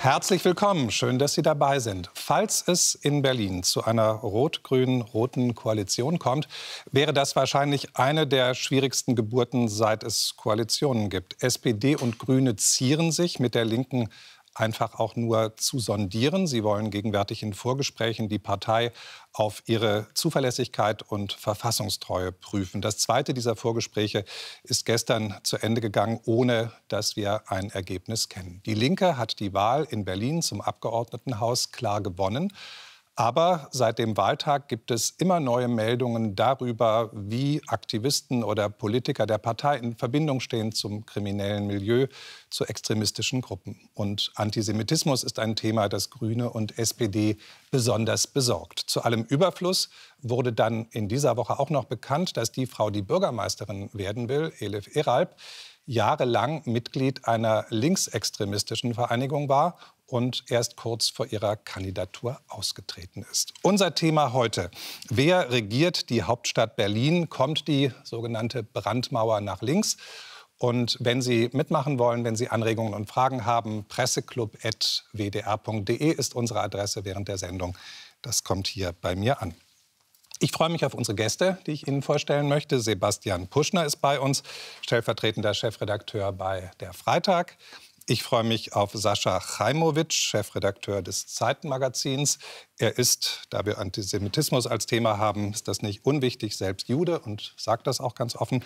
Herzlich willkommen, schön, dass Sie dabei sind. Falls es in Berlin zu einer rot-grün-roten Koalition kommt, wäre das wahrscheinlich eine der schwierigsten Geburten, seit es Koalitionen gibt. SPD und Grüne zieren sich mit der Linken einfach auch nur zu sondieren. Sie wollen gegenwärtig in Vorgesprächen die Partei auf ihre Zuverlässigkeit und Verfassungstreue prüfen. Das zweite dieser Vorgespräche ist gestern zu Ende gegangen, ohne dass wir ein Ergebnis kennen. Die Linke hat die Wahl in Berlin zum Abgeordnetenhaus klar gewonnen. Aber seit dem Wahltag gibt es immer neue Meldungen darüber, wie Aktivisten oder Politiker der Partei in Verbindung stehen zum kriminellen Milieu, zu extremistischen Gruppen. Und Antisemitismus ist ein Thema, das Grüne und SPD besonders besorgt. Zu allem Überfluss wurde dann in dieser Woche auch noch bekannt, dass die Frau, die Bürgermeisterin werden will, Elif Eralp, jahrelang Mitglied einer linksextremistischen Vereinigung war und erst kurz vor ihrer Kandidatur ausgetreten ist. Unser Thema heute: Wer regiert die Hauptstadt Berlin? Kommt die sogenannte Brandmauer nach links? Und wenn Sie mitmachen wollen, wenn Sie Anregungen und Fragen haben, presseclub@wdr.de ist unsere Adresse während der Sendung. Das kommt hier bei mir an. Ich freue mich auf unsere Gäste, die ich Ihnen vorstellen möchte. Sebastian Puschner ist bei uns, stellvertretender Chefredakteur bei der Freitag. Ich freue mich auf Sascha Chaimowitsch, Chefredakteur des Zeitenmagazins. Er ist, da wir Antisemitismus als Thema haben, ist das nicht unwichtig, selbst Jude und sagt das auch ganz offen.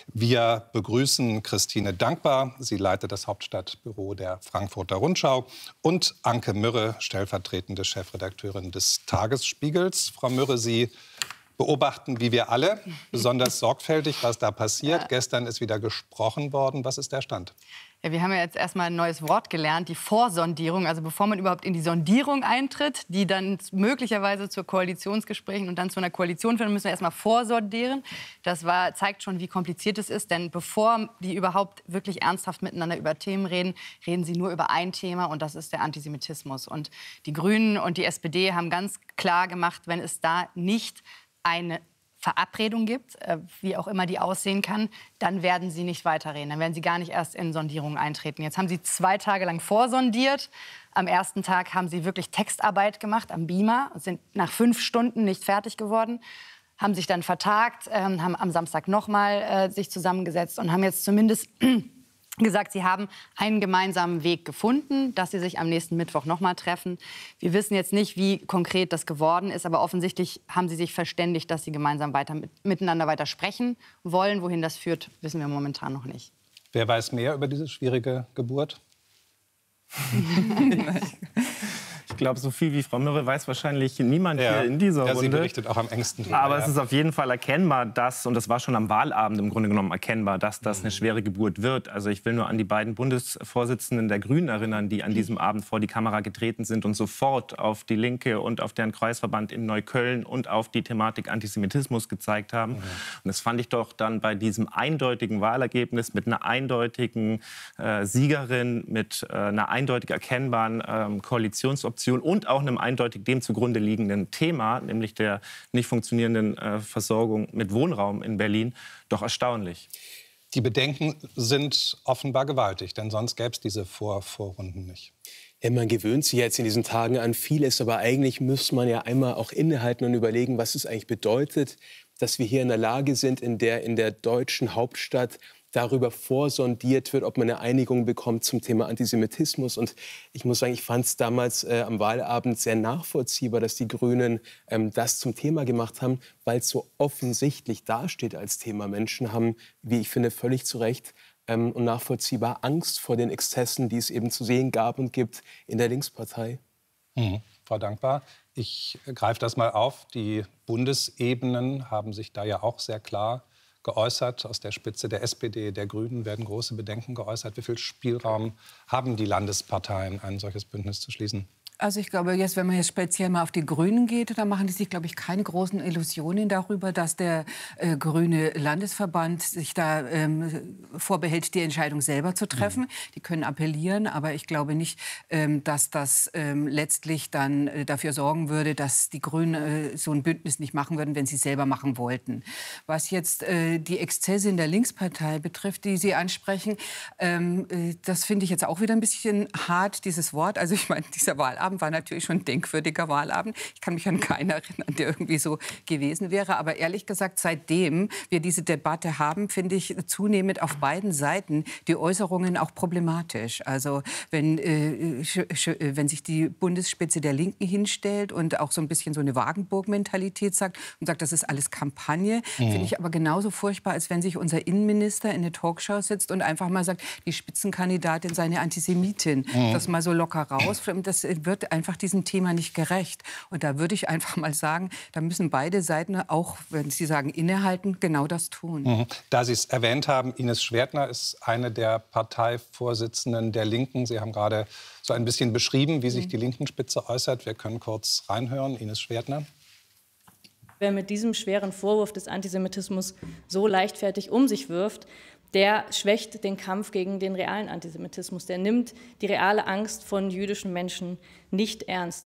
Wir begrüßen Christine Dankbar. Sie leitet das Hauptstadtbüro der Frankfurter Rundschau. Und Anke Mürre, stellvertretende Chefredakteurin des Tagesspiegels. Frau Mürre, Sie beobachten, wie wir alle, besonders sorgfältig, was da passiert. Ja. Gestern ist wieder gesprochen worden. Was ist der Stand? Ja, wir haben ja jetzt erstmal ein neues Wort gelernt, die Vorsondierung. Also bevor man überhaupt in die Sondierung eintritt, die dann möglicherweise zu Koalitionsgesprächen und dann zu einer Koalition führen, müssen wir erstmal vorsondieren. Das zeigt schon, wie kompliziert es ist. Denn bevor die überhaupt wirklich ernsthaft miteinander über Themen reden, reden sie nur über ein Thema, und das ist der Antisemitismus. Und die Grünen und die SPD haben ganz klar gemacht, wenn es da nicht eine Verabredung gibt, wie auch immer die aussehen kann, dann werden sie nicht weiterreden. Dann werden sie gar nicht erst in Sondierungen eintreten. Jetzt haben sie 2 Tage lang vorsondiert. Am ersten Tag haben sie wirklich Textarbeit gemacht am Beamer, sind nach 5 Stunden nicht fertig geworden, haben sich dann vertagt, haben am Samstag nochmal sich zusammengesetzt und haben jetzt zumindest gesagt, sie haben einen gemeinsamen Weg gefunden, dass sie sich am nächsten Mittwoch noch mal treffen. Wir wissen jetzt nicht, wie konkret das geworden ist, aber offensichtlich haben sie sich verständigt, dass sie gemeinsam miteinander weiter sprechen wollen. Wohin das führt, wissen wir momentan noch nicht. Wer weiß mehr über diese schwierige Geburt? Ich glaube, so viel wie Frau Mürre weiß wahrscheinlich niemand hier in dieser Runde. Sie berichtet auch am engsten. Aber es ist auf jeden Fall erkennbar, dass, und das war schon am Wahlabend im Grunde genommen erkennbar, dass das eine schwere Geburt wird. Also ich will nur an die beiden Bundesvorsitzenden der Grünen erinnern, die an diesem Abend vor die Kamera getreten sind und sofort auf die Linke und auf deren Kreisverband in Neukölln und auf die Thematik Antisemitismus gezeigt haben. Und das fand ich doch dann bei diesem eindeutigen Wahlergebnis mit einer eindeutigen Siegerin, mit einer eindeutig erkennbaren Koalitionsoption und auch einem eindeutig dem zugrunde liegenden Thema, nämlich der nicht funktionierenden Versorgung mit Wohnraum in Berlin, doch erstaunlich. Die Bedenken sind offenbar gewaltig, denn sonst gäbe es diese Vorrunden nicht. Ja, man gewöhnt sich jetzt in diesen Tagen an vieles, aber eigentlich muss man ja einmal auch innehalten und überlegen, was es eigentlich bedeutet, dass wir hier in der Lage sind, in der deutschen Hauptstadt darüber vorsondiert wird, ob man eine Einigung bekommt zum Thema Antisemitismus. Und ich muss sagen, ich fand es damals am Wahlabend sehr nachvollziehbar, dass die Grünen das zum Thema gemacht haben, weil es so offensichtlich dasteht als Thema. Menschen haben, wie ich finde, völlig zu Recht und nachvollziehbar Angst vor den Exzessen, die es eben zu sehen gab und gibt in der Linkspartei. Frau Dankbar, ich greife das mal auf. Die Bundesebenen haben sich da ja auch sehr klar geäußert. Aus der Spitze der SPD, der Grünen werden große Bedenken geäußert. Wie viel Spielraum haben die Landesparteien, ein solches Bündnis zu schließen? Also ich glaube, jetzt, wenn man jetzt speziell mal auf die Grünen geht, da machen die sich, glaube ich, keine großen Illusionen darüber, dass der grüne Landesverband sich da vorbehält, die Entscheidung selber zu treffen. Die können appellieren, aber ich glaube nicht, dass das letztlich dann dafür sorgen würde, dass die Grünen so ein Bündnis nicht machen würden, wenn sie es selber machen wollten. Was jetzt die Exzesse in der Linkspartei betrifft, die Sie ansprechen, das finde ich jetzt auch wieder ein bisschen hart, dieses Wort. Also ich meine, dieser Wahlabend war natürlich schon ein denkwürdiger Wahlabend. Ich kann mich an keinen erinnern, der irgendwie so gewesen wäre. Aber ehrlich gesagt, seitdem wir diese Debatte haben, finde ich zunehmend auf beiden Seiten die Äußerungen auch problematisch. Also wenn sich die Bundesspitze der Linken hinstellt und auch so ein bisschen so eine Wagenburg-Mentalität sagt und sagt, das ist alles Kampagne, finde ich aber genauso furchtbar, als wenn sich unser Innenminister in eine Talkshow sitzt und einfach mal sagt, die Spitzenkandidatin sei eine Antisemitin. Das mal so locker raus. Das wird einfach diesem Thema nicht gerecht. Und da würde ich einfach mal sagen, da müssen beide Seiten auch, wenn Sie sagen, innehalten, genau das tun. Da Sie es erwähnt haben, Ines Schwertner ist eine der Parteivorsitzenden der Linken. Sie haben gerade so ein bisschen beschrieben, wie sich die Linken-Spitze äußert. Wir können kurz reinhören. Ines Schwertner. Wer mit diesem schweren Vorwurf des Antisemitismus so leichtfertig um sich wirft, der schwächt den Kampf gegen den realen Antisemitismus. Der nimmt die reale Angst von jüdischen Menschen nicht ernst.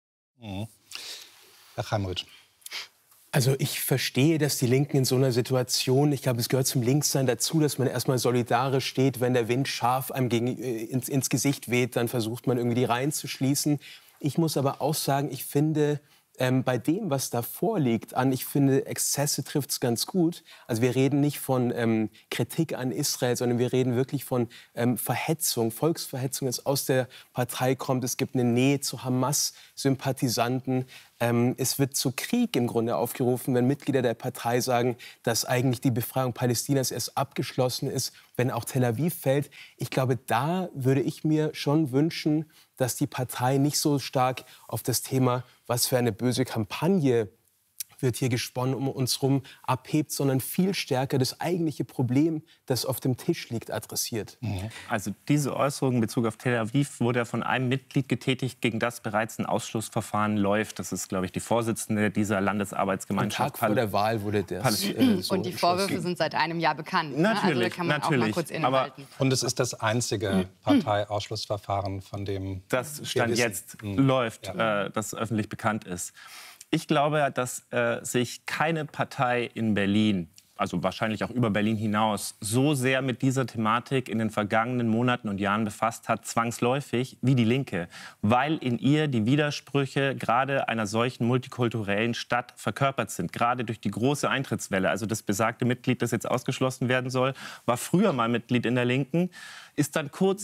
Herr Chaimerich. Also ich verstehe, dass die Linken in so einer Situation, ich glaube, es gehört zum Linkssein dazu, dass man erstmal solidarisch steht, wenn der Wind scharf einem ins Gesicht weht, dann versucht man irgendwie die Reihen zu schließen. Ich muss aber auch sagen, ich finde, bei dem, was da vorliegt, ich finde, Exzesse trifft es ganz gut. Also wir reden nicht von Kritik an Israel, sondern wir reden wirklich von Verhetzung, Volksverhetzung, das aus der Partei kommt. Es gibt eine Nähe zu Hamas-Sympathisanten. Es wird zu Krieg im Grunde aufgerufen, wenn Mitglieder der Partei sagen, dass eigentlich die Befreiung Palästinas erst abgeschlossen ist, wenn auch Tel Aviv fällt. Ich glaube, da würde ich mir schon wünschen, dass die Partei nicht so stark auf das Thema, was für eine böse Kampagne wird hier gesponnen um uns herum, abhebt, sondern viel stärker das eigentliche Problem, das auf dem Tisch liegt, adressiert. Also diese Äußerung in Bezug auf Tel Aviv wurde ja von einem Mitglied getätigt, gegen das bereits ein Ausschlussverfahren läuft. Das ist, glaube ich, die Vorsitzende dieser Landesarbeitsgemeinschaft. Am Tag vor der Wahl wurde das so und die Vorwürfe sind seit einem Jahr bekannt. Natürlich, also da kann man auch mal kurz innehalten. Und es ist das einzige Parteiausschlussverfahren, von dem das Stand jetzt läuft, das öffentlich bekannt ist. Ich glaube, dass sich keine Partei in Berlin, also wahrscheinlich auch über Berlin hinaus, so sehr mit dieser Thematik in den vergangenen Monaten und Jahren befasst hat, zwangsläufig, wie die Linke. Weil in ihr die Widersprüche gerade einer solchen multikulturellen Stadt verkörpert sind. Gerade durch die große Eintrittswelle. Also das besagte Mitglied, das jetzt ausgeschlossen werden soll, war früher mal Mitglied in der Linken. Ist dann kurz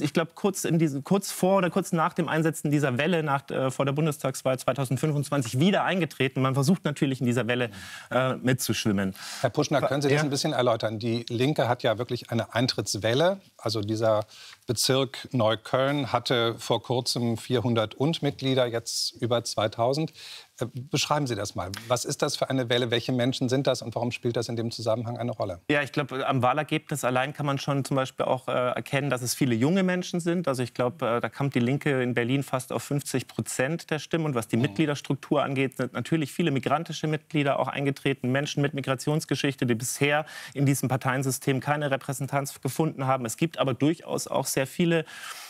vor oder kurz nach dem Einsetzen dieser Welle vor der Bundestagswahl 2025 wieder eingetreten. Man versucht natürlich in dieser Welle mitzuschwimmen. Herr Puschner, können Sie das ein bisschen erläutern? Die Linke hat ja wirklich eine Eintrittswelle. Also dieser Bezirk Neukölln hatte vor kurzem 400 Mitglieder, jetzt über 2000. Beschreiben Sie das mal. Was ist das für eine Welle? Welche Menschen sind das? Und warum spielt das in dem Zusammenhang eine Rolle? Ja, ich glaube, am Wahlergebnis allein kann man schon zum Beispiel auch erkennen, dass es viele junge Menschen sind. Also ich glaube, da kommt die Linke in Berlin fast auf 50% der Stimmen. Und was die Mitgliederstruktur angeht, sind natürlich viele migrantische Mitglieder auch eingetreten. Menschen mit Migrationsgeschichte, die bisher in diesem Parteiensystem keine Repräsentanz gefunden haben. Es gibt aber durchaus auch sehr viele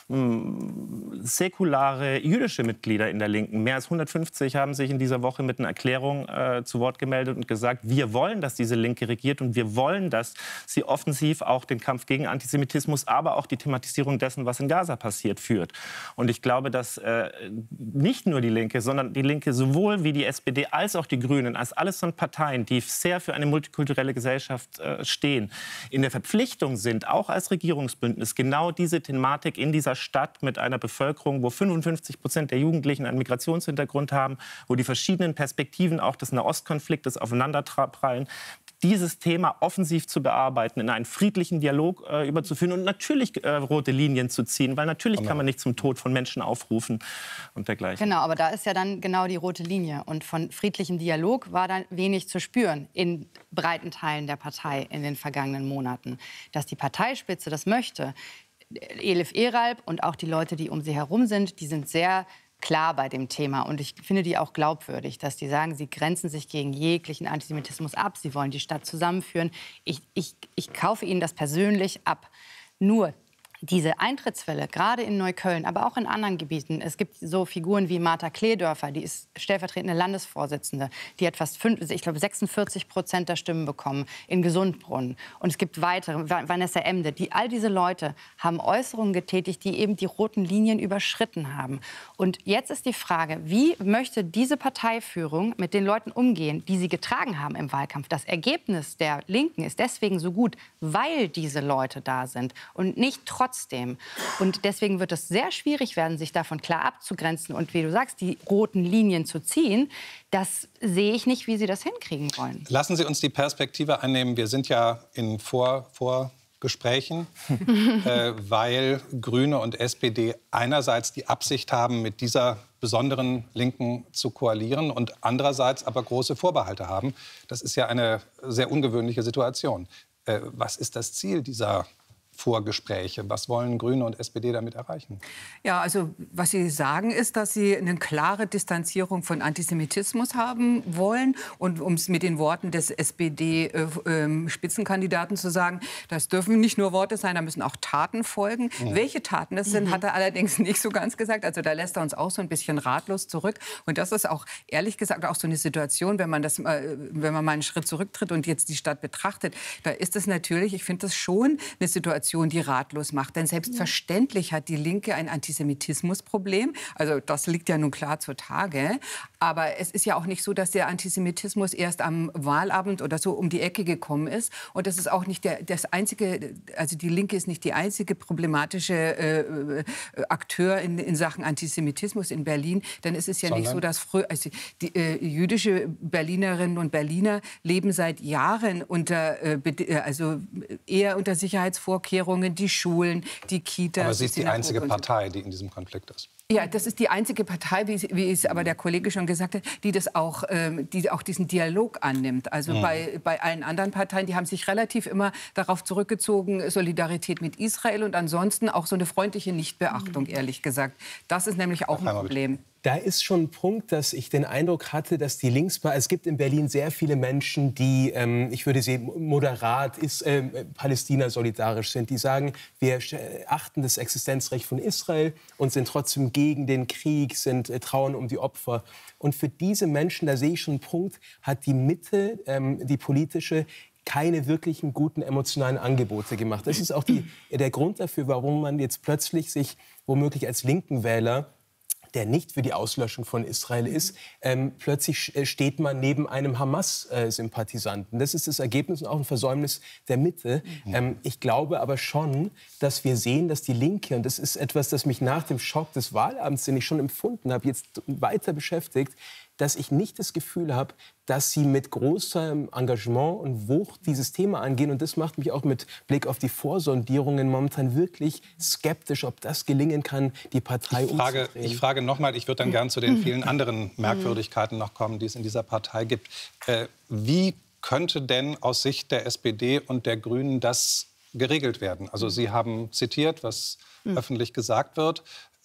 säkulare jüdische Mitglieder in der Linken. Mehr als 150 haben sich in dieser Woche mit einer Erklärung zu Wort gemeldet und gesagt, wir wollen, dass diese Linke regiert und wir wollen, dass sie offensiv auch den Kampf gegen Antisemitismus, aber auch die Thematisierung dessen, was in Gaza passiert, führt. Und ich glaube, dass nicht nur die Linke, sondern die Linke sowohl wie die SPD als auch die Grünen, als alles sind Parteien, die sehr für eine multikulturelle Gesellschaft stehen, in der Verpflichtung sind, auch als Regierungsbündnis, genau diese Thematik in dieser Stadt mit einer Bevölkerung, wo 55% der Jugendlichen einen Migrationshintergrund haben, wo die verschiedenen Perspektiven auch des Nahostkonfliktes aufeinanderprallen, dieses Thema offensiv zu bearbeiten, in einen friedlichen Dialog überzuführen und natürlich rote Linien zu ziehen, weil natürlich kann man nicht zum Tod von Menschen aufrufen und dergleichen. Genau, aber da ist ja dann genau die rote Linie. Und von friedlichem Dialog war dann wenig zu spüren in breiten Teilen der Partei in den vergangenen Monaten. Dass die Parteispitze das möchte, Elif Eralp und auch die Leute, die um sie herum sind, die sind sehr klar bei dem Thema. Und ich finde die auch glaubwürdig, dass die sagen, sie grenzen sich gegen jeglichen Antisemitismus ab. Sie wollen die Stadt zusammenführen. Ich kaufe ihnen das persönlich ab. Nur diese Eintrittswelle, gerade in Neukölln, aber auch in anderen Gebieten. Es gibt so Figuren wie Martha Kledörfer, die ist stellvertretende Landesvorsitzende. Die hat fast 46% der Stimmen bekommen in Gesundbrunnen. Und es gibt weitere, Vanessa Emde. All diese Leute haben Äußerungen getätigt, die eben die roten Linien überschritten haben. Und jetzt ist die Frage, wie möchte diese Parteiführung mit den Leuten umgehen, die sie getragen haben im Wahlkampf? Das Ergebnis der Linken ist deswegen so gut, weil diese Leute da sind und nicht trotzdem. Und deswegen wird es sehr schwierig werden, sich davon klar abzugrenzen und, wie du sagst, die roten Linien zu ziehen. Das sehe ich nicht, wie Sie das hinkriegen wollen. Lassen Sie uns die Perspektive annehmen. Wir sind ja in Vorgesprächen, weil Grüne und SPD einerseits die Absicht haben, mit dieser besonderen Linken zu koalieren und andererseits aber große Vorbehalte haben. Das ist ja eine sehr ungewöhnliche Situation. Was ist das Ziel dieser Vorgespräche? Was wollen Grüne und SPD damit erreichen? Ja, also was Sie sagen ist, dass Sie eine klare Distanzierung von Antisemitismus haben wollen. Und um es mit den Worten des SPD-Spitzenkandidaten zu sagen, das dürfen nicht nur Worte sein, da müssen auch Taten folgen. Ja. Welche Taten das sind, hat er allerdings nicht so ganz gesagt. Also da lässt er uns auch so ein bisschen ratlos zurück. Und das ist auch, ehrlich gesagt, auch so eine Situation, wenn man mal einen Schritt zurücktritt und jetzt die Stadt betrachtet, da ist es natürlich, ich finde das schon eine Situation, die ratlos macht. Denn selbstverständlich hat die Linke ein Antisemitismusproblem. Also das liegt ja nun klar zutage. Aber es ist ja auch nicht so, dass der Antisemitismus erst am Wahlabend oder so um die Ecke gekommen ist. Und das ist auch nicht das einzige, also die Linke ist nicht die einzige problematische Akteur in Sachen Antisemitismus in Berlin. Denn es ist ja nicht so, dass die jüdische Berlinerinnen und Berliner leben seit Jahren eher unter Sicherheitsvorkehrungen, die Schulen, die Kitas. Aber sie ist die einzige Partei, die in diesem Konflikt ist. Ja, das ist die einzige Partei, wie es aber der Kollege schon gesagt hat, die auch diesen Dialog annimmt. Also bei allen anderen Parteien, die haben sich relativ immer darauf zurückgezogen, Solidarität mit Israel und ansonsten auch so eine freundliche Nichtbeachtung, ehrlich gesagt. Das ist nämlich auch ein Problem. Da ist schon ein Punkt, dass ich den Eindruck hatte, dass die Linkspartei, es gibt in Berlin sehr viele Menschen, die, ich würde sie moderat, Palästina solidarisch sind, die sagen, wir achten das Existenzrecht von Israel und sind trotzdem gegen den Krieg, trauern um die Opfer. Und für diese Menschen, da sehe ich schon einen Punkt, hat die Mitte, die politische, keine wirklichen guten emotionalen Angebote gemacht. Das ist auch der Grund dafür, warum man jetzt plötzlich sich womöglich als linken Wähler, der nicht für die Auslöschung von Israel ist, plötzlich steht man neben einem Hamas-Sympathisanten. Das ist das Ergebnis und auch ein Versäumnis der Mitte. Ich glaube aber schon, dass wir sehen, dass die Linke, und das ist etwas, das mich nach dem Schock des Wahlabends, den ich schon empfunden habe, jetzt weiter beschäftigt, dass ich nicht das Gefühl habe, dass sie mit großem Engagement und Wucht dieses Thema angehen. Und das macht mich auch mit Blick auf die Vorsondierungen momentan wirklich skeptisch, ob das gelingen kann, die Partei umzudrehen. Ich frage nochmal, ich würde dann gern zu den vielen anderen Merkwürdigkeiten noch kommen, die es in dieser Partei gibt. Wie könnte denn aus Sicht der SPD und der Grünen das geregelt werden? Also Sie haben zitiert, was öffentlich gesagt wird.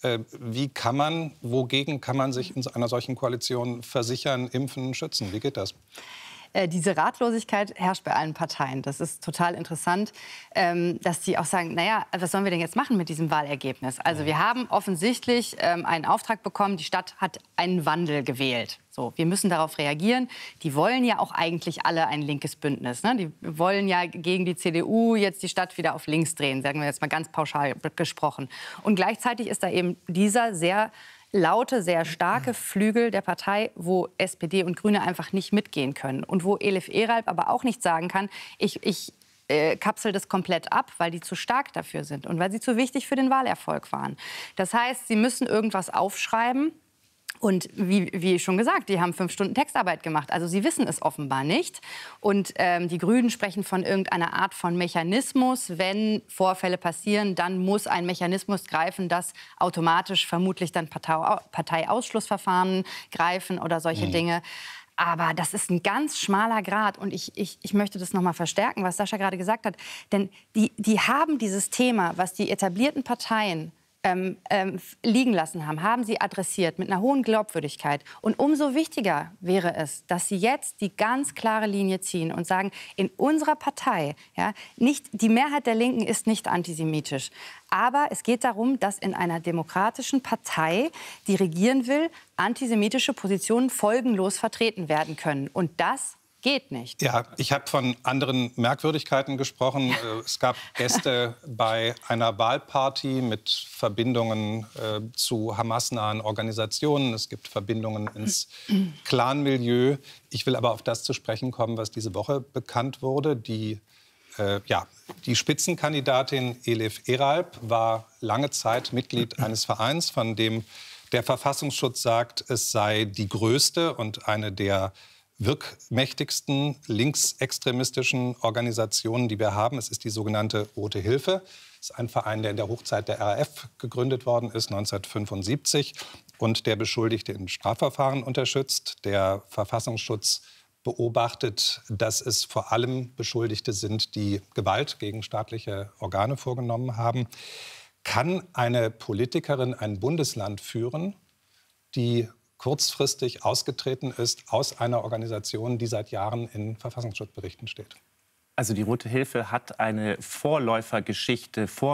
Wogegen kann man sich in einer solchen Koalition versichern, impfen, schützen? Wie geht das? Diese Ratlosigkeit herrscht bei allen Parteien. Das ist total interessant, dass die auch sagen, naja, was sollen wir denn jetzt machen mit diesem Wahlergebnis? Also wir haben offensichtlich einen Auftrag bekommen, die Stadt hat einen Wandel gewählt. So, wir müssen darauf reagieren. Die wollen ja auch eigentlich alle ein linkes Bündnis. Ne? Die wollen ja gegen die CDU jetzt die Stadt wieder auf links drehen, sagen wir jetzt mal ganz pauschal gesprochen. Und gleichzeitig ist da eben dieser sehr laute, sehr starke Flügel der Partei, wo SPD und Grüne einfach nicht mitgehen können. Und wo Elif Eralp aber auch nicht sagen kann, ich kapsel das komplett ab, weil die zu stark dafür sind und weil sie zu wichtig für den Wahlerfolg waren. Das heißt, sie müssen irgendwas aufschreiben. Und wie schon gesagt, die haben 5 Stunden Textarbeit gemacht. Also sie wissen es offenbar nicht. Und die Grünen sprechen von irgendeiner Art von Mechanismus. Wenn Vorfälle passieren, dann muss ein Mechanismus greifen, das automatisch vermutlich dann Parteiausschlussverfahren greifen oder solche Dinge. Aber das ist ein ganz schmaler Grat. Und ich möchte das noch mal verstärken, was Sascha gerade gesagt hat. Denn die haben dieses Thema, was die etablierten Parteien liegen lassen haben sie adressiert mit einer hohen Glaubwürdigkeit. Und umso wichtiger wäre es, dass Sie jetzt die ganz klare Linie ziehen und sagen, in unserer Partei, ja, die Mehrheit der Linken ist nicht antisemitisch. Aber es geht darum, dass in einer demokratischen Partei, die regieren will, antisemitische Positionen folgenlos vertreten werden können. Und das geht nicht. Ja, ich habe von anderen Merkwürdigkeiten gesprochen. Es gab Gäste bei einer Wahlparty mit Verbindungen zu Hamas-nahen Organisationen. Es gibt Verbindungen ins Clan-Milieu. Ich will aber auf das zu sprechen kommen, was diese Woche bekannt wurde. Die Spitzenkandidatin Elif Eralp war lange Zeit Mitglied eines Vereins, von dem der Verfassungsschutz sagt, es sei die größte und eine der wirkmächtigsten linksextremistischen Organisationen, die wir haben. Es ist die sogenannte Rote Hilfe. Es ist ein Verein, der in der Hochzeit der RAF gegründet worden ist, 1975, und der Beschuldigte in Strafverfahren unterstützt. Der Verfassungsschutz beobachtet, dass es vor allem Beschuldigte sind, die Gewalt gegen staatliche Organe vorgenommen haben. Kann eine Politikerin ein Bundesland führen, die kurzfristig ausgetreten ist aus einer Organisation, die seit Jahren in Verfassungsschutzberichten steht? Also die Rote Hilfe hat eine Vorläufergeschichte vor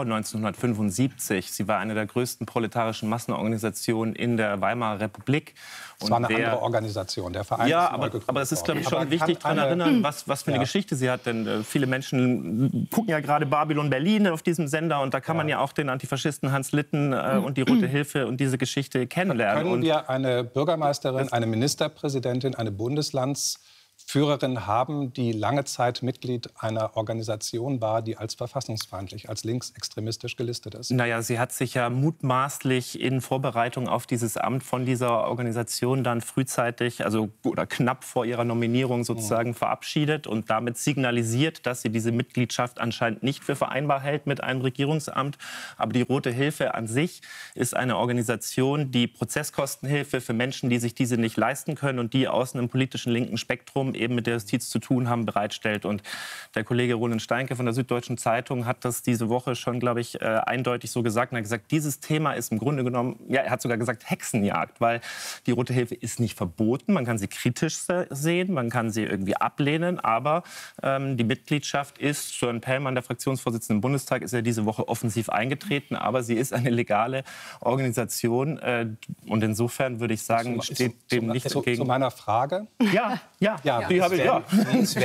1975. Sie war eine der größten proletarischen Massenorganisationen in der Weimarer Republik. Es war eine andere Organisation, der Verein ja, ist neu gegründet aber es ist, glaube ich, schon worden. wichtig daran erinnern, was für eine Geschichte sie hat. Denn viele Menschen gucken ja gerade Babylon Berlin auf diesem Sender. Und da kann man ja auch den Antifaschisten Hans Litten und die Rote Hilfe und diese Geschichte kennenlernen. Können wir eine Bürgermeisterin, eine Ministerpräsidentin, eine Bundeslandsführerin haben, die lange Zeit Mitglied einer Organisation war, die als verfassungsfeindlich, als linksextremistisch gelistet ist? Naja, sie hat sich ja mutmaßlich in Vorbereitung auf dieses Amt von dieser Organisation dann frühzeitig, also oder knapp vor ihrer Nominierung sozusagen verabschiedet und damit signalisiert, dass sie diese Mitgliedschaft anscheinend nicht für vereinbar hält mit einem Regierungsamt. Aber die Rote Hilfe an sich ist eine Organisation, die Prozesskostenhilfe für Menschen, die sich diese nicht leisten können und die aus einem politischen linken Spektrum eben mit der Justiz zu tun haben, bereitstellt. Und der Kollege Roland Steinke von der Süddeutschen Zeitung hat das diese Woche schon, glaube ich, eindeutig so gesagt. Und er hat gesagt, dieses Thema ist im Grunde genommen, ja, er hat sogar gesagt, Hexenjagd, weil die Rote Hilfe ist nicht verboten. Man kann sie kritisch sehen, man kann sie irgendwie ablehnen, aber die Mitgliedschaft ist, Sören Pellmann, der Fraktionsvorsitzende im Bundestag, ist ja diese Woche offensiv eingetreten, aber sie ist eine legale Organisation und insofern würde ich sagen, steht dem nicht entgegen. Zu meiner Frage? Ja. Es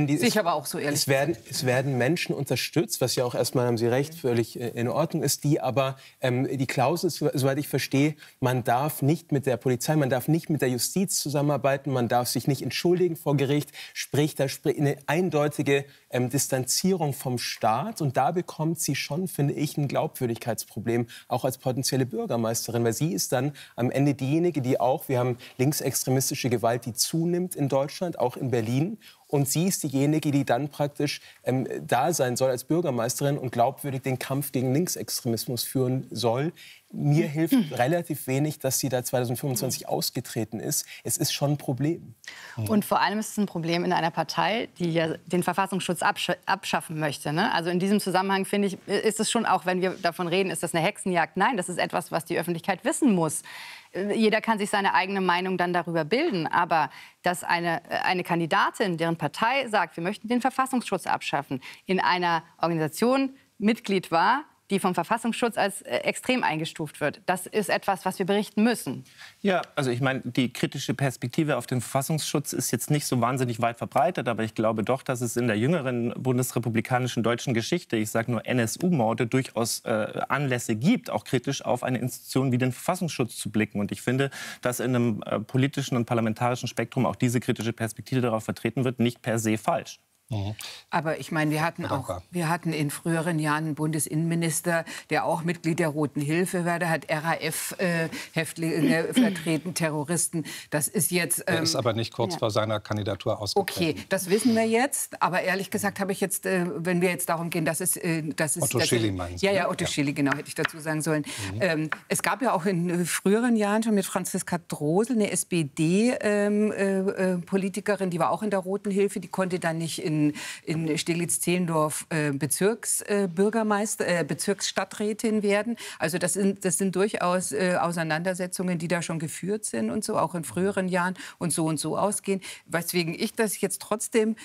werden Menschen unterstützt, was ja auch erstmal, haben Sie recht, völlig in Ordnung ist, die aber, die Klausel ist, soweit ich verstehe, man darf nicht mit der Polizei, man darf nicht mit der Justiz zusammenarbeiten, man darf sich nicht entschuldigen vor Gericht, sprich eine eindeutige Distanzierung vom Staat. Und da bekommt sie schon, finde ich, ein Glaubwürdigkeitsproblem, auch als potenzielle Bürgermeisterin, weil sie ist dann am Ende diejenige, die auch, wir haben linksextremistische Gewalt, die zunimmt in Deutschland, auch in Berlin. Und sie ist diejenige, die dann praktisch da sein soll als Bürgermeisterin und glaubwürdig den Kampf gegen Linksextremismus führen soll. Mir hilft relativ wenig, dass sie da 2025 ausgetreten ist. Es ist schon ein Problem. Und vor allem ist es ein Problem in einer Partei, die ja den Verfassungsschutz abschaffen möchte. Ne? Also in diesem Zusammenhang, finde ich, ist es schon, auch wenn wir davon reden, ist das eine Hexenjagd? Nein, das ist etwas, was die Öffentlichkeit wissen muss. Jeder kann sich seine eigene Meinung dann darüber bilden. Aber dass eine Kandidatin, deren Partei sagt, wir möchten den Verfassungsschutz abschaffen, in einer Organisation Mitglied war, die vom Verfassungsschutz als extrem eingestuft wird. Das ist etwas, was wir berichten müssen. Ja, also ich meine, die kritische Perspektive auf den Verfassungsschutz ist jetzt nicht so wahnsinnig weit verbreitet, aber ich glaube doch, dass es in der jüngeren bundesrepublikanischen deutschen Geschichte, ich sage nur NSU-Morde, durchaus Anlässe gibt, auch kritisch auf eine Institution wie den Verfassungsschutz zu blicken. Und ich finde, dass in einem politischen und parlamentarischen Spektrum auch diese kritische Perspektive darauf vertreten wird, nicht per se falsch. Aber ich meine, wir hatten in früheren Jahren einen Bundesinnenminister, der auch Mitglied der Roten Hilfe war. Der hat RAF-Häftlinge vertreten, Terroristen. Das ist jetzt... Er ist aber nicht kurz vor seiner Kandidatur ausgetreten. Okay, das wissen wir jetzt. Aber ehrlich gesagt habe ich jetzt, wenn wir jetzt darum gehen, dass es... Otto Schily meinen Sie? Ja, Otto Schily, genau, hätte ich dazu sagen sollen. Es gab ja auch in früheren Jahren schon mit Franziska Drosel eine SPD-Politikerin, die war auch in der Roten Hilfe, die konnte dann nicht in in Steglitz-Zehlendorf Bezirksstadträtin werden. Also das sind durchaus Auseinandersetzungen, die da schon geführt sind und so, auch in früheren Jahren und so ausgehen. Weswegen ich das jetzt trotzdem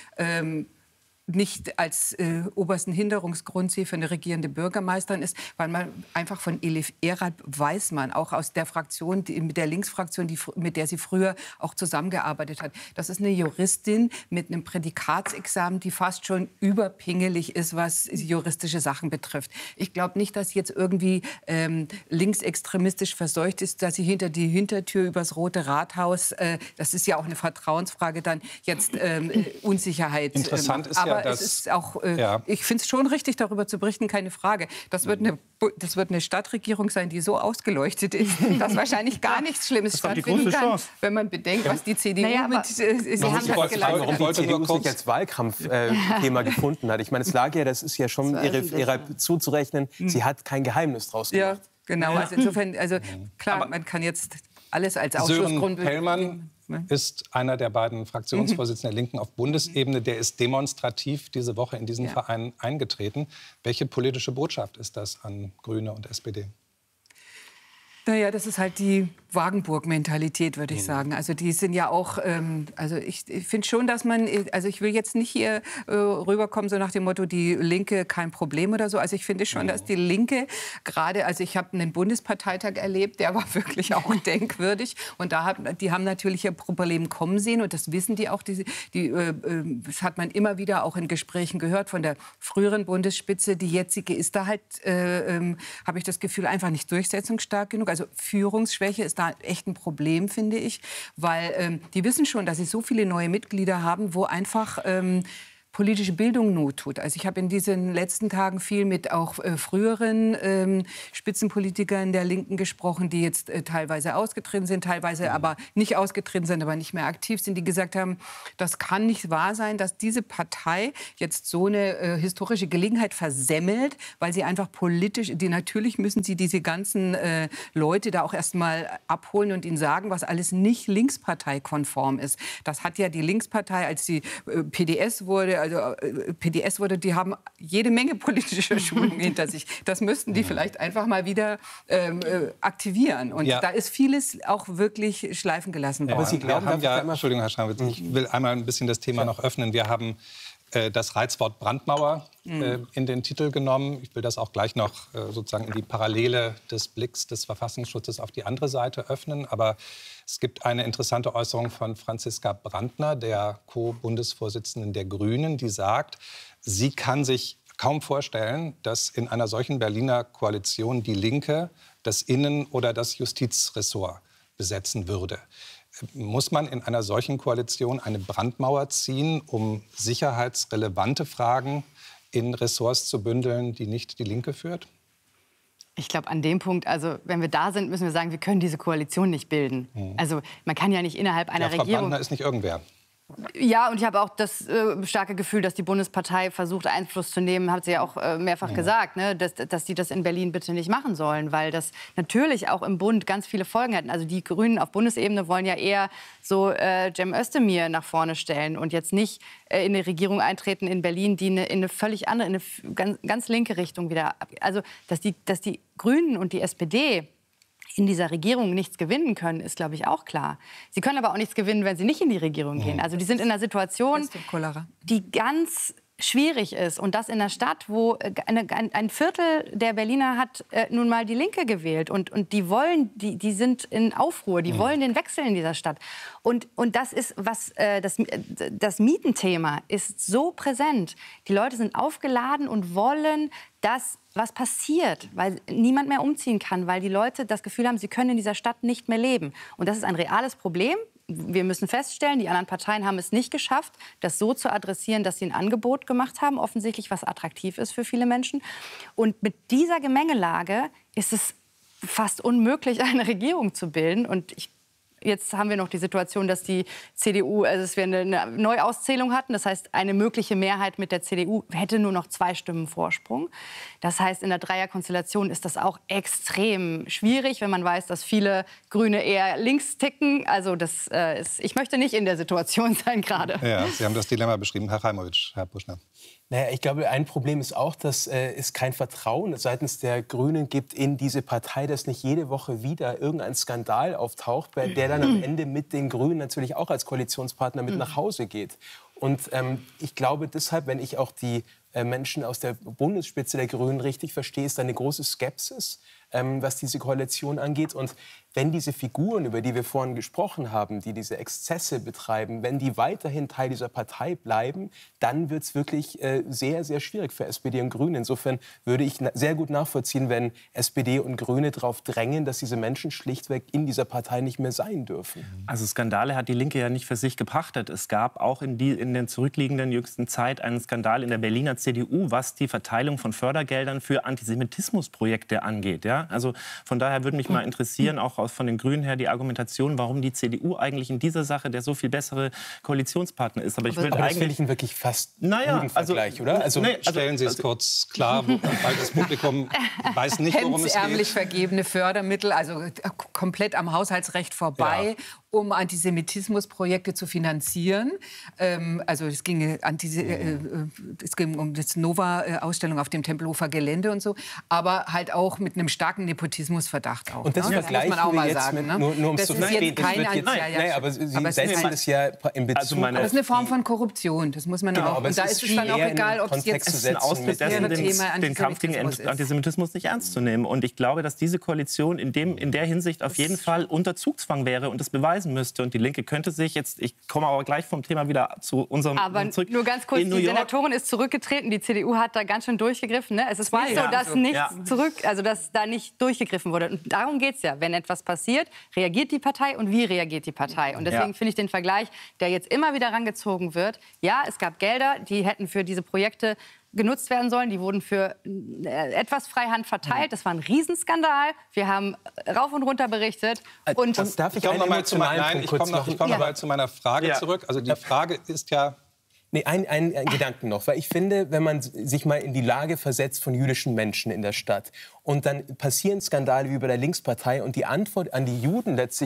nicht als obersten Hinderungsgrund sehe für eine regierende Bürgermeisterin ist, weil man einfach von Elif Eralp weiß man, auch aus der Fraktion, mit der Linksfraktion, mit der sie früher auch zusammengearbeitet hat. Das ist eine Juristin mit einem Prädikatsexamen, die fast schon überpingelig ist, was juristische Sachen betrifft. Ich glaube nicht, dass sie jetzt irgendwie linksextremistisch verseucht ist, dass sie hinter die Hintertür übers Rote Rathaus, das ist ja auch eine Vertrauensfrage, dann jetzt Unsicherheit. Interessant ist aber ja, es ist auch, ich finde es schon richtig, darüber zu berichten, keine Frage. Das wird eine Stadtregierung sein, die so ausgeleuchtet ist, dass wahrscheinlich gar nichts Schlimmes stattfinden kann, wenn man bedenkt, was die CDU warum die CDU sich als Wahlkampfthema gefunden hat. Ich meine, es lag ja, das ist ja schon ihrer zuzurechnen, sie hat kein Geheimnis draus gemacht. Ja, genau. Also insofern, klar, man kann jetzt alles als Ausschlussgrund... Sören Pellmann ist einer der beiden Fraktionsvorsitzenden der Linken auf Bundesebene. Der ist demonstrativ diese Woche in diesen Verein eingetreten. Welche politische Botschaft ist das an Grüne und SPD? Naja, das ist halt die Wagenburg-Mentalität, würde ich sagen. Also die sind ja auch, also ich finde schon, dass man, also ich will jetzt nicht hier rüberkommen so nach dem Motto, die Linke kein Problem oder so. Also ich finde schon, dass die Linke gerade, also ich habe einen Bundesparteitag erlebt, der war wirklich auch denkwürdig. Und die haben natürlich ihr Problem kommen sehen und das wissen die auch. Das hat man immer wieder auch in Gesprächen gehört von der früheren Bundesspitze. Die jetzige ist da halt, habe ich das Gefühl, einfach nicht durchsetzungsstark genug. Also Führungsschwäche ist da echt ein Problem, finde ich, weil die wissen schon, dass sie so viele neue Mitglieder haben, wo einfach politische Bildung Not tut. Also ich habe in diesen letzten Tagen viel mit auch früheren Spitzenpolitikern der Linken gesprochen, die jetzt teilweise ausgetreten sind, teilweise aber nicht ausgetreten sind, aber nicht mehr aktiv sind, die gesagt haben, das kann nicht wahr sein, dass diese Partei jetzt so eine historische Gelegenheit versemmelt, weil sie einfach politisch, natürlich müssen sie diese ganzen Leute da auch erst mal abholen und ihnen sagen, was alles nicht linksparteikonform ist. Das hat ja die Linkspartei, als die PDS wurde, die haben jede Menge politischer Schulung hinter sich. Das müssten die vielleicht einfach mal wieder aktivieren. Und da ist vieles auch wirklich schleifen gelassen worden. Aber Sie glauben, Entschuldigung, Herr Schramwitz, ich will einmal ein bisschen das Thema noch öffnen. Wir haben das Reizwort Brandmauer in den Titel genommen. Ich will das auch gleich noch sozusagen in die Parallele des Blicks des Verfassungsschutzes auf die andere Seite öffnen. Aber es gibt eine interessante Äußerung von Franziska Brandner, der Co-Bundesvorsitzenden der Grünen, die sagt, sie kann sich kaum vorstellen, dass in einer solchen Berliner Koalition die Linke das Innen- oder das Justizressort besetzen würde. Muss man in einer solchen Koalition eine Brandmauer ziehen, um sicherheitsrelevante Fragen in Ressorts zu bündeln, die nicht die Linke führt? Ich glaube, an dem Punkt, also wenn wir da sind, müssen wir sagen, wir können diese Koalition nicht bilden. Also man kann ja nicht innerhalb einer Frau Regierung... Brandner ist nicht irgendwer. Ja, und ich habe auch das starke Gefühl, dass die Bundespartei versucht, Einfluss zu nehmen, hat sie ja auch mehrfach gesagt, ne, dass die das in Berlin bitte nicht machen sollen, weil das natürlich auch im Bund ganz viele Folgen hätten. Also die Grünen auf Bundesebene wollen ja eher so Cem Özdemir nach vorne stellen und jetzt nicht in eine Regierung eintreten in Berlin, die in eine völlig andere, in eine ganz linke Richtung wieder... Also, dass die Grünen und die SPD in dieser Regierung nichts gewinnen können, ist, glaube ich, auch klar. Sie können aber auch nichts gewinnen, wenn sie nicht in die Regierung gehen. Also die sind in einer Situation, die ganz schwierig ist. Und das in einer Stadt, wo ein Viertel der Berliner hat nun mal die Linke gewählt. Und die sind in Aufruhr, die wollen den Wechsel in dieser Stadt. Und das ist, das Mietenthema ist so präsent. Die Leute sind aufgeladen und wollen, dass was passiert, weil niemand mehr umziehen kann, weil die Leute das Gefühl haben, sie können in dieser Stadt nicht mehr leben. Und das ist ein reales Problem. Wir müssen feststellen, die anderen Parteien haben es nicht geschafft, das so zu adressieren, dass sie ein Angebot gemacht haben, offensichtlich, was attraktiv ist für viele Menschen. Und mit dieser Gemengelage ist es fast unmöglich, eine Regierung zu bilden. Und Jetzt haben wir noch die Situation, dass die CDU, also dass wir eine Neuauszählung hatten. Das heißt, eine mögliche Mehrheit mit der CDU hätte nur noch 2 Stimmen Vorsprung. Das heißt, in der Dreierkonstellation ist das auch extrem schwierig, wenn man weiß, dass viele Grüne eher links ticken. Also ich möchte nicht in der Situation sein gerade. Ja, Sie haben das Dilemma beschrieben, Herr Reimowitsch, Herr Buschner. Naja, ich glaube, ein Problem ist auch, dass es kein Vertrauen seitens der Grünen gibt in diese Partei, dass nicht jede Woche wieder irgendein Skandal auftaucht, der dann am Ende mit den Grünen natürlich auch als Koalitionspartner mit nach Hause geht. Und ich glaube deshalb, wenn ich auch die Menschen aus der Bundesspitze der Grünen richtig verstehe, ist da eine große Skepsis, was diese Koalition angeht. Und wenn diese Figuren, über die wir vorhin gesprochen haben, die diese Exzesse betreiben, wenn die weiterhin Teil dieser Partei bleiben, dann wird es wirklich sehr, sehr schwierig für SPD und Grüne. Insofern würde ich sehr gut nachvollziehen, wenn SPD und Grüne darauf drängen, dass diese Menschen schlichtweg in dieser Partei nicht mehr sein dürfen. Also Skandale hat die Linke ja nicht für sich gepachtet. Es gab auch in der zurückliegenden jüngsten Zeit einen Skandal in der Berliner CDU, was die Verteilung von Fördergeldern für Antisemitismusprojekte angeht. Ja? Also von daher würde mich mal interessieren, auch von den Grünen her, die Argumentation, warum die CDU eigentlich in dieser Sache der so viel bessere Koalitionspartner ist. Aber ich will das eigentlich finde ich wirklich fast guten Vergleich, oder? Also, stellen Sie es kurz klar, weil das Publikum weiß nicht, worum es geht. Hemdsärmlich vergebene Fördermittel, also komplett am Haushaltsrecht vorbei, um Antisemitismusprojekte zu finanzieren. Also es ging um das Nova-Ausstellung auf dem Tempelhofer Gelände und so, aber halt auch mit einem starken Nepotismusverdacht auch. Und das vergleichen wir jetzt mit, nur um es zu verstehen. Aber Sie setzen das ja in Bezug auf... Das ist eine Form von Korruption, das muss man auch... Und da ist es dann auch egal, ob es jetzt ein Ausdruck dessen, den Kampf gegen Antisemitismus nicht ernst zu nehmen. Und ich glaube, dass diese Koalition in der Hinsicht auf jeden Fall unter Zugzwang wäre und das beweisen müsste. Und die Linke könnte sich jetzt, ich komme aber gleich vom Thema wieder zu unserem zurück. Nur ganz kurz, die Senatorin ist zurückgetreten, die CDU hat da ganz schön durchgegriffen. Ne? Es ist nicht so, dass dass da nicht durchgegriffen wurde. Und darum geht es ja. Wenn etwas passiert, reagiert die Partei und wie reagiert die Partei? Und deswegen finde ich den Vergleich, der jetzt immer wieder rangezogen wird, ja, es gab Gelder, die hätten für diese Projekte genutzt werden sollen. Die wurden für etwas Freihand verteilt. Das war ein Riesenskandal. Wir haben rauf und runter berichtet. Und darf ich komme noch mal zu zu meiner Frage zurück. Also die Frage ist ja... Nee, ein Gedanken noch, weil ich finde, wenn man sich mal in die Lage versetzt von jüdischen Menschen in der Stadt und dann passieren Skandale wie bei der Linkspartei und die Antwort an die Juden